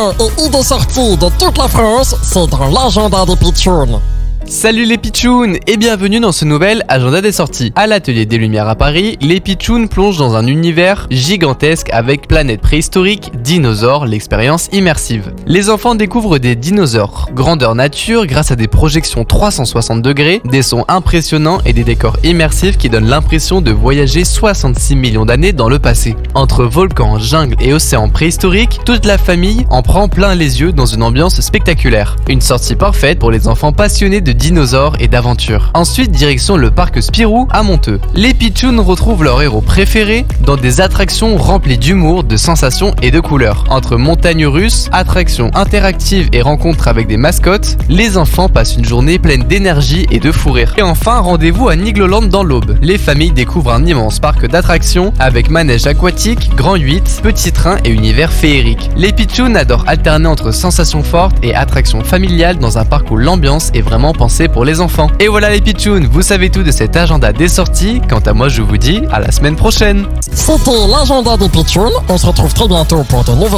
sorties et idées sorties de toute la France, c'est dans l'agenda des pitchouns. Salut les pitchouns et bienvenue dans ce nouvel agenda des sorties. À l'atelier des Lumières à Paris, les pitchouns plongent dans un univers gigantesque avec planètes préhistoriques, dinosaures, l'expérience immersive. Les enfants découvrent des dinosaures, grandeur nature grâce à des projections 360 degrés, des sons impressionnants et des décors immersifs qui donnent l'impression de voyager 66 millions d'années dans le passé. Entre volcans, jungles et océans préhistoriques, toute la famille en prend plein les yeux dans une ambiance spectaculaire. Une sortie parfaite pour les enfants passionnés de dinosaures et d'aventures. Ensuite, direction le parc Spirou à Monteux. Les pitchouns retrouvent leur héros préféré dans des attractions remplies d'humour, de sensations et de couleurs. Entre montagnes russes, attractions interactives et rencontres avec des mascottes, les enfants passent une journée pleine d'énergie et de fou rire. Et enfin, rendez-vous à Nigloland dans l'Aube. Les familles découvrent un immense parc d'attractions avec manège aquatique, grand 8, petits trains et univers féerique. Les pitchouns adorent alterner entre sensations fortes et attractions familiales dans un parc où l'ambiance est vraiment pensée pour les enfants. Et voilà les pitchouns, vous savez tout de cet agenda des sorties. Quant à moi, je vous dis à la semaine prochaine. C'était l'agenda des pitchouns. On se retrouve très bientôt pour de nouveaux